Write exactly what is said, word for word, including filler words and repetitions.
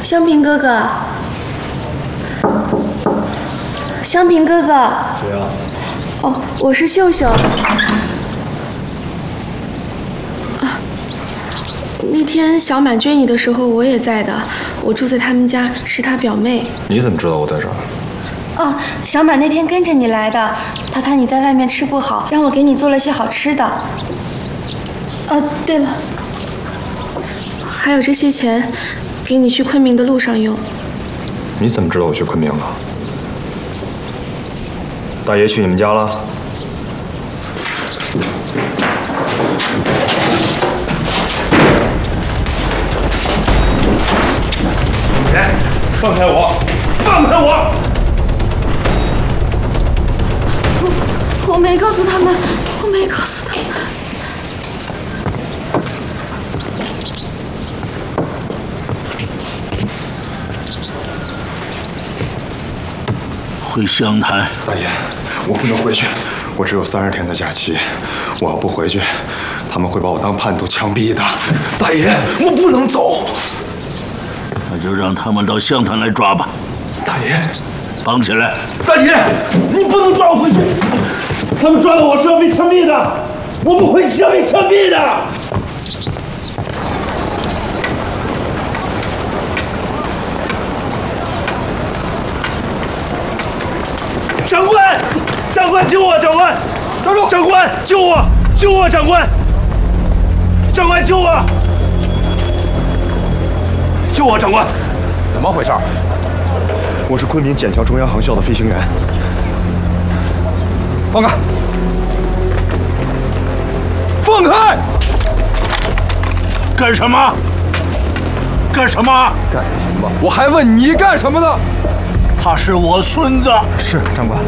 香平哥哥，香平哥哥。 谁呀？ 哦，我是秀秀。啊，那天小满追你的时候，我也在的。我住在他们家，是他表妹。 你怎么知道我在这儿？ 哦，小满那天跟着你来的，他怕你在外面吃不好，让我给你做了些好吃的。哦，对了，还有这些钱，给你去昆明的路上用。 你怎么知道我去昆明了？大爷去你们家了？ 别，放开我！放开我！ 我我没告诉他们，我没告诉他们。 回湘潭。 大爷，我不能回去，我只有三十天的假期，我要不回去，他们会把我当叛徒枪毙的。大爷，我不能走。 那就让他们到湘潭来抓吧。 大爷， 绑起来。 大爷，你不能抓我回去，他们抓到我是要被枪毙的，我不回去是要被枪毙的。长官，长官救我！长官，站住！长官救我！救我！长官，长官救我！救我！长官， 怎么回事？我是昆明笕桥中央航校的飞行员。放开！放开！ 干什么？干什么？ 干什么？我还问你干什么呢？ 他是我孙子。 是长官。